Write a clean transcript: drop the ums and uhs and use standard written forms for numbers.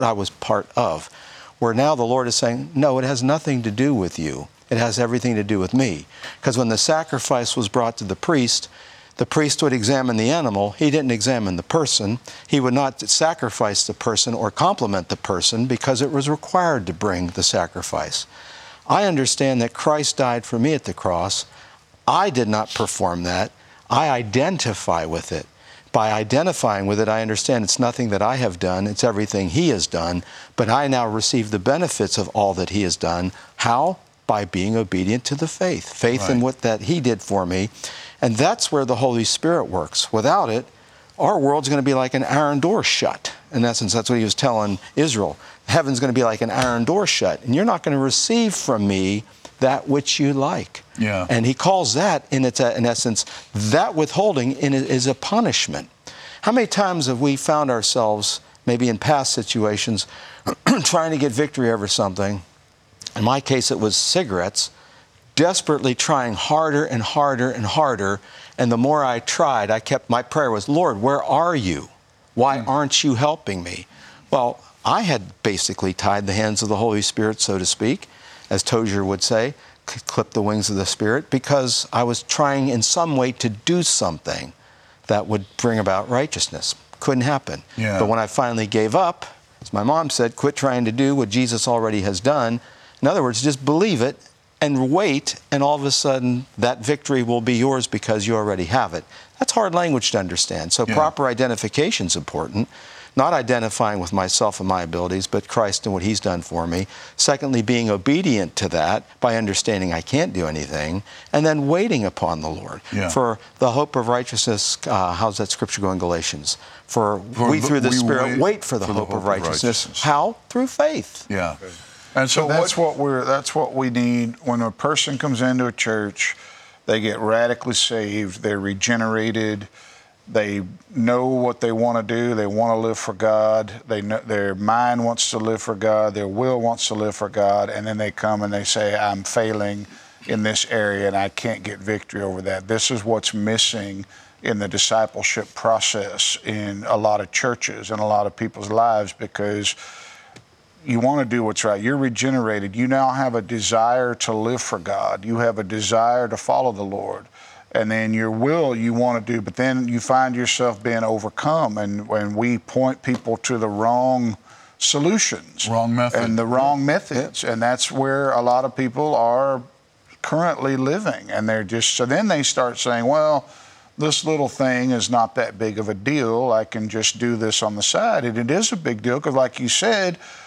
I was part of. Where now the Lord is saying, no, it has nothing to do with you. It has everything to do with me. Because when the sacrifice was brought to the priest would examine the animal. He didn't examine the person. He would not sacrifice the person or compliment the person because it was required to bring the sacrifice. I understand that Christ died for me at the cross. I did not perform that. I identify with it. By identifying with it, I understand it's nothing that I have done. It's everything He has done. But I now receive the benefits of all that He has done. How? By being obedient to the faith. Faith in what that He did for me. And that's where the Holy Spirit works. Without it, our world's going to be like an iron door shut. In essence, that's what He was telling Israel. Heaven's going to be like an iron door shut. And you're not going to receive from me that which you like. Yeah. And He calls that, in essence, that withholding is a punishment. How many times have we found ourselves, maybe in past situations, trying to get victory over something? In my case, it was cigarettes, desperately trying harder and harder and harder. And the more I tried, my prayer was, Lord, where are you? Why aren't you helping me? Well, I had basically tied the hands of the Holy Spirit, so to speak, as Tozer would say, clip the wings of the Spirit, because I was trying in some way to do something that would bring about righteousness. Couldn't happen. Yeah. But when I finally gave up, as my mom said, quit trying to do what Jesus already has done. In other words, just believe it and wait, and all of a sudden that victory will be yours because you already have it. That's hard language to understand. So proper identification is important. Not identifying with myself and my abilities, but Christ and what He's done for me. Secondly, being obedient to that by understanding I can't do anything. And then waiting upon the Lord. For the hope of righteousness, how's that scripture go in Galatians? For we through the Spirit wait for the hope of righteousness. How? Through faith. Yeah. And so that's what we need. When a person comes into a church, they get radically saved, they're regenerated, they know what they want to do, they want to live for God, they know, their mind wants to live for God, their will wants to live for God, and then they come and they say, I'm failing in this area and I can't get victory over that. This is what's missing in the discipleship process in a lot of churches and a lot of people's lives, because you want to do what's right. You're regenerated. You now have a desire to live for God. You have a desire to follow the Lord. And then your will you want to do, but then you find yourself being overcome. And when we point people to the wrong solutions. Wrong method. And the wrong methods. And that's where a lot of people are currently living. And they're just, so then they start saying, well, this little thing is not that big of a deal. I can just do this on the side. And it is a big deal because, like you said,